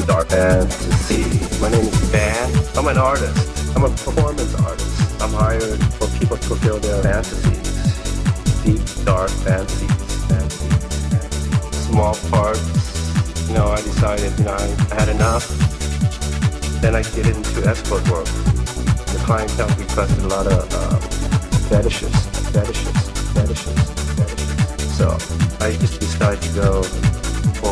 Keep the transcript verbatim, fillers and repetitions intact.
dark fantasy. My name is Van. I'm an artist. I'm a performance artist. I'm hired for people to fulfill their fantasies. Deep, dark fantasies. fantasies. Small parts. You know, I decided, you know, I had enough. Then I get into escort work. The clientele requested a lot of uh, fetishes, fetishes, fetishes, fetishes. So I just decided to go